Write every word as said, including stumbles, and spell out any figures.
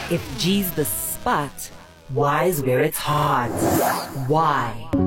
If G's the spot, Y's where it's hot. Why?